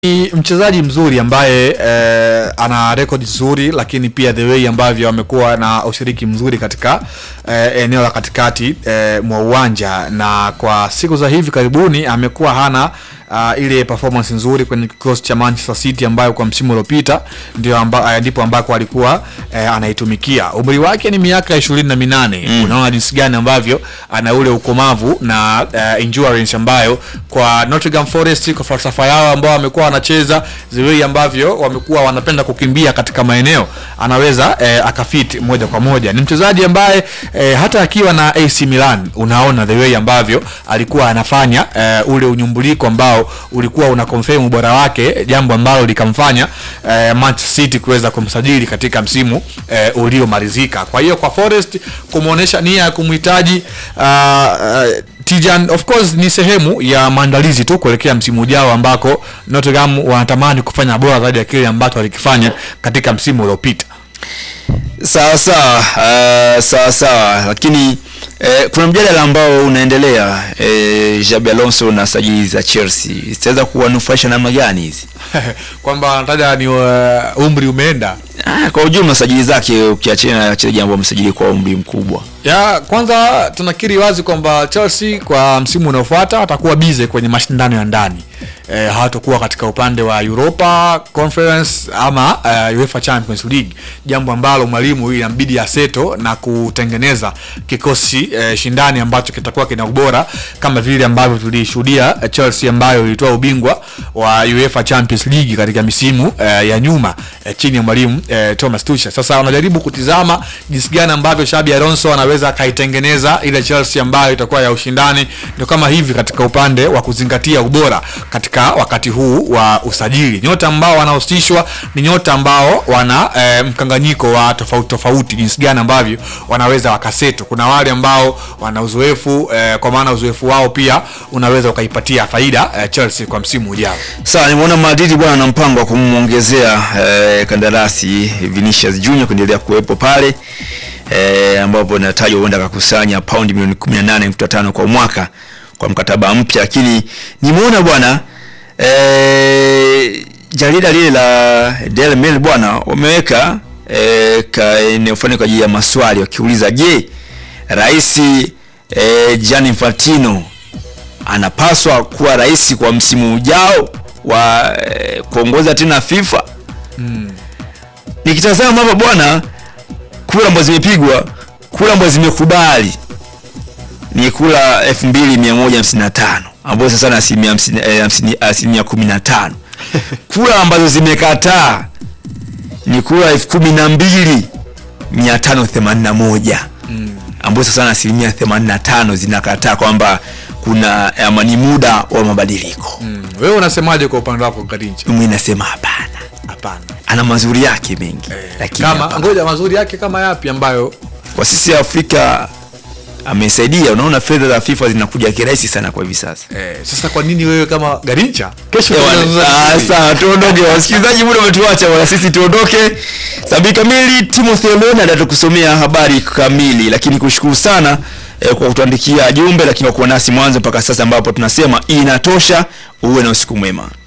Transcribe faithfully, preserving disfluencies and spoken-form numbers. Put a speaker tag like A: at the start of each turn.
A: Ni mchezaji mzuri ambaye eh, ana rekodi nzuri, lakini pia the way ambavyo amekuwa na ushiriki mzuri katika eh, eneo la katikati eh, mwa uwanja, na kwa siku za hivi karibuni amekuwa hana Uh, ile performance nzuri kwenye kikosi cha Manchester City ambayo kwa msimu uliopita ndio amba, ndipo ambako alikuwa uh, anaitumikia. Umri wake ni miaka ishirini na minane. Mm. Unaona jinsi gani ambavyo ana ule ukomavu na uh, endurance ambayo kwa Nottingham Forest, kwa falsafa yao ambao wamekuwa wanacheza, zile ambavyo wamekuwa wanapenda kukimbia katika maeneo, anaweza uh, akafiti moja kwa moja. Ni mchezaji ambaye uh, hata akiwa na A C Milan unaona the way ambavyo alikuwa anafanya uh, ule unyumbuliko ambao ulikuwa una confirm ubora wake, jambo ambalo likamfanya eh, Manchester City kuweza kumsajili katika msimu eh, uliomalizika. Kwa hiyo kwa Forest kumuonesha nia ya kumhitaji uh, uh, Tijan, of course ni sehemu ya maandalizi tu kuelekea msimu ujao ambako Nottingham wanatamani kufanya bora zaidi ya kile ambacho walikifanya katika msimu uliopita.
B: Sawa sawa, uh, sawa sawa, lakini eh, kuna mjadala ambao unaendelea eh, Xabi Alonso na sajili za Chelsea zitaweza kuwanufaisha namna gani hizi?
A: Kwamba anataja ni uh, umri umeenda.
B: Ah, kwa ujumla sajili zake ukiachana na wachezaji ambao wamesajili kwa umri mkubwa.
A: Ya kwanza tunakiri wazi kwamba Chelsea kwa msimu unaofuata atakuwa busy kwenye mashindano ya ndani. Eh, hatakuwa katika upande wa Europa Conference ama uh, UEFA Champions League, jambo ambalo mwalimu inabidi aseto na kutengeneza kikosi eh, shindani ambacho kitakuwa kina ubora kama vile ambavyo tulishuhudia eh, Chelsea ambayo ilitoa ubingwa wa UEFA Champions League katika misimu eh, ya nyuma eh, chini ya mwalimu eh, Thomas Tuchel. Sasa wanajaribu kutizama jinsi gani ambavyo Xabi Alonso anaweza kaitengeneza ile Chelsea ambayo itakuwa ya ushindani, ndio kama hivi katika upande wa kuzingatia ubora katika wakati huu wa usajili. Nyota ambao wanahusishwa ni nyota ambao wana e, mkanganyiko wa tofauti tofauti, jinsi gani ambavyo wanaweza wakaseto. Kuna wale ambao wana uzoefu e, kwa maana uzoefu wao pia unaweza ukaipatia faida e, Chelsea kwa msimu ujao.
B: Sawa, nimeona Madrid bwana na mpango wa kumuongezea e, kandarasi Vinicius Junior kuendelea kuwepo pale e, ambapo natajwa huenda akakusanya paundi milioni kumi na nane nukta tano kwa mwaka kwa mkataba mpya, lakini nimeona bwana Eh, jarida lile la Daily Mail bwana wameweka eh, ka eneo fulani kwa ajili ya maswali wakiuliza, je, Rais eh, Gianni Infantino anapaswa kuwa rais kwa msimu ujao wa eh, kuongoza tena FIFA? Mm. Nikitazama hapa bwana, kura ambazo zimepigwa, kura ambazo zimekubali ni kura elfu mbili mia moja hamsini na tano ambapo sasa na asilimia asilimia kumi na tano. Kura ambazo zimekataa ni kura elfu kumi na mbili mia tano themanini na moja. Mm. Ambapo sasa na asilimia themanini na tano zinakataa kwamba kuna amani muda wa mabadiliko.
A: Mm. Wewe unasemaje kwa upande wako Garincha?
B: Mimi nasema hapana.
A: Hapana.
B: Ana mazuri yake mengi.
A: Eh,
B: lakini
A: kama ngoja mazuri yake kama yapi ambayo
B: kwa sisi Afrika amesaidia? Unaona fedha za FIFA zinakuja kirahisi sana kwa hivi sasa.
A: Eh, sasa kwa nini wewe kama Garincha kesho
B: sasa tuondoke? Wasikilizaji, muda umetuacha wala sisi tuondoke. Sabi kamili Timothy Leonard atakusomea habari kamili, lakini kushukuru sana eh, kwa kutuandikia jumbe, lakini kwa kuwa nasi mwanzo mpaka sasa ambapo tunasema inatosha. Uwe na usiku mwema.